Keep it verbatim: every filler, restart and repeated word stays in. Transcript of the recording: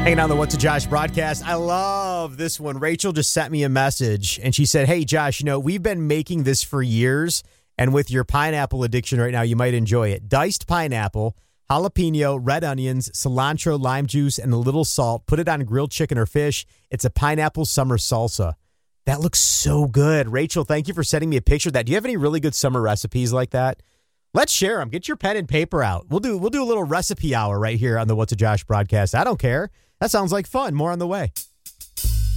Hanging on the What to Josh broadcast. I love this one. Rachel just sent me a message, and she said, hey, Josh, you know, we've been making this for years, and with your pineapple addiction right now, you might enjoy it. Diced pineapple, jalapeno, red onions, cilantro, lime juice, and a little salt. Put it on grilled chicken or fish. It's a pineapple summer salsa. That looks so good. Rachel, thank you for sending me a picture of that. Do you have any really good summer recipes like that? Let's share them. Get your pen and paper out. We'll do we'll do a little recipe hour right here on the What to Josh broadcast. I don't care. That sounds like fun. More on the way.